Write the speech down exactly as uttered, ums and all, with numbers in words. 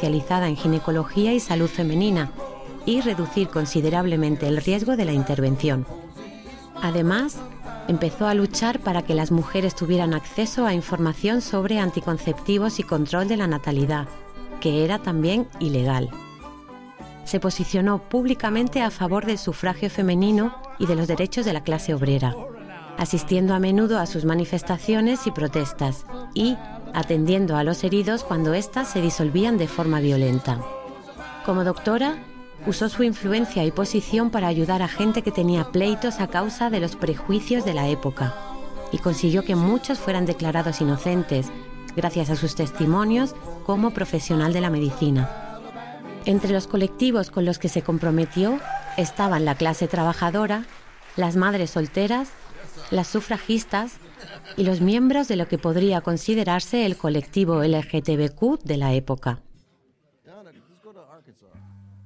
especializada en ginecología y salud femenina y reducir considerablemente el riesgo de la intervención. Además, empezó a luchar para que las mujeres tuvieran acceso a información sobre anticonceptivos y control de la natalidad, que era también ilegal. Se posicionó públicamente a favor del sufragio femenino y de los derechos de la clase obrera, asistiendo a menudo a sus manifestaciones y protestas y atendiendo a los heridos cuando éstas se disolvían de forma violenta. Como doctora, usó su influencia y posición para ayudar a gente que tenía pleitos a causa de los prejuicios de la época y consiguió que muchos fueran declarados inocentes gracias a sus testimonios como profesional de la medicina. Entre los colectivos con los que se comprometió estaban la clase trabajadora, las madres solteras, las sufragistas y los miembros de lo que podría considerarse el colectivo L G T B Q de la época.